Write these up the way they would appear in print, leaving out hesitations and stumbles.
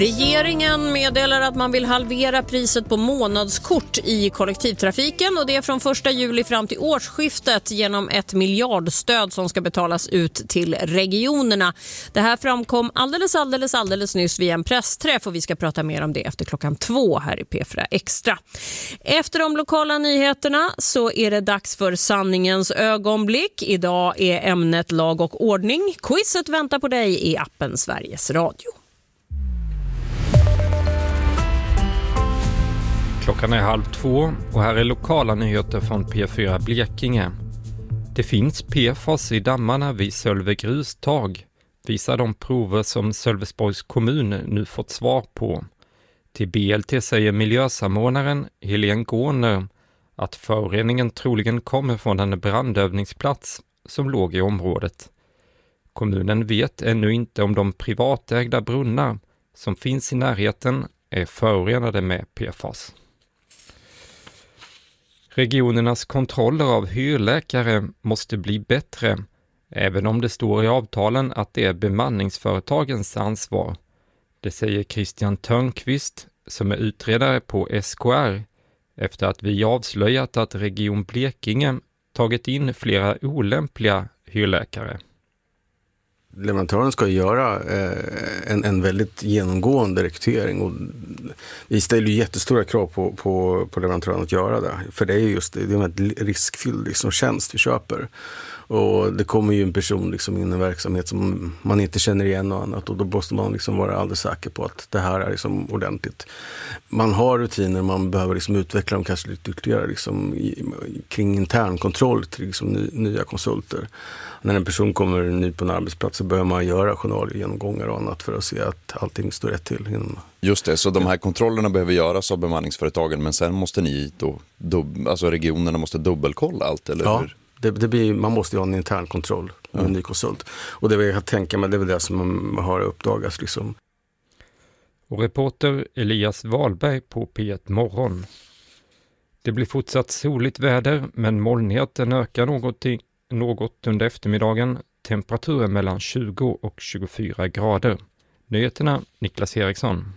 Regeringen meddelar att man vill halvera priset på månadskort i kollektivtrafiken och det är från 1 juli fram till årsskiftet genom ett miljardstöd som ska betalas ut till regionerna. Det här framkom alldeles nyss vid en pressträff och vi ska prata mer om det efter 2:00 här i P4 Extra. Efter de lokala nyheterna så är det dags för sanningens ögonblick. Idag är ämnet lag och ordning. Quizet väntar på dig i appen Sveriges Radio. Klockan är 1:30 och här är lokala nyheter från P4 Blekinge. Det finns PFAS i dammarna vid Sölvegrustag, visar de prover som Sölvesborgs kommun nu fått svar på. Till BLT säger miljösamordnaren Helene Gårner att föroreningen troligen kommer från en brandövningsplats som låg i området. Kommunen vet ännu inte om de privatägda brunnar som finns i närheten är förorenade med PFAS. Regionernas kontroller av hyrläkare måste bli bättre, även om det står i avtalen att det är bemanningsföretagens ansvar. Det säger Christian Törnqvist som är utredare på SKR efter att vi avslöjat att Region Blekinge tagit in flera olämpliga hyrläkare. Leverantören ska göra en väldigt genomgående rekrytering och vi ställer ju jättestora krav på leverantören att göra det. För det är just det är en riskfylld liksom, tjänst vi köper. Och det kommer ju en person liksom, in i en verksamhet som man inte känner igen och annat och då måste man liksom vara alldeles säker på att det här är liksom ordentligt. Man har rutiner, man behöver liksom utveckla dem kanske lite ytterligare liksom, kring intern kontroll till liksom, nya konsulter. När en person kommer ny på en arbetsplats så behöver man göra journalgenomgångar och annat för att se att allting står rätt till. Just det, så de här kontrollerna behöver göras av bemanningsföretagen men sen måste ni då, alltså regionerna måste dubbelkolla allt, eller ja. hur? Det blir, man måste ju ha en intern kontroll med en ny konsult. Och det vill jag tänka mig, det är väl det som man har uppdagats liksom. Och reporter Elias Wahlberg på P1 Morgon. Det blir fortsatt soligt väder men molnigheten ökar något under eftermiddagen. Temperaturen mellan 20 och 24 grader. Nyheterna Niklas Eriksson.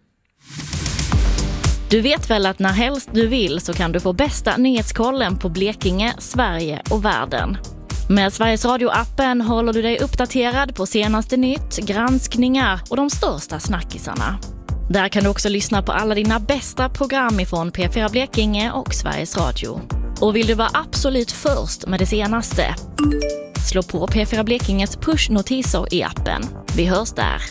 Du vet väl att när helst du vill så kan du få bästa nyhetskollen på Blekinge, Sverige och världen. Med Sveriges Radio-appen håller du dig uppdaterad på senaste nytt, granskningar och de största snackisarna. Där kan du också lyssna på alla dina bästa program ifrån P4 Blekinge och Sveriges Radio. Och vill du vara absolut först med det senaste? Slå på P4 Blekinges pushnotiser i appen. Vi hörs där.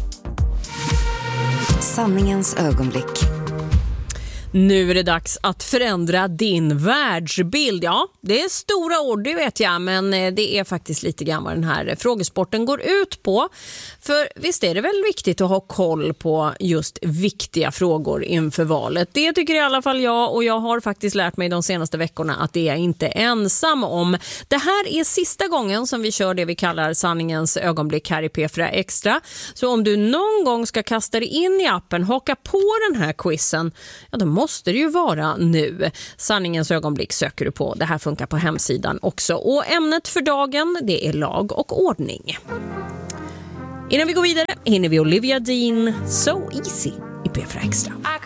Sanningens ögonblick. Nu är det dags att förändra din världsbild. Ja, det är stora ord, det vet jag, men det är faktiskt lite grann vad den här frågesporten går ut på. För visst är det väl viktigt att ha koll på just viktiga frågor inför valet. Det tycker i alla fall jag och jag har faktiskt lärt mig de senaste veckorna att det är jag inte ensam om. Det här är sista gången som vi kör det vi kallar sanningens ögonblick här i P4 Extra. Så om du någon gång ska kasta dig in i appen, haka på den här quizen, ja då måste det ju vara nu. Sanningens ögonblick söker du på. Det här funkar på hemsidan också. Och ämnet för dagen, det är lag och ordning. Innan vi går vidare hinner vi Olivia Dean, So Easy i P4 Extra.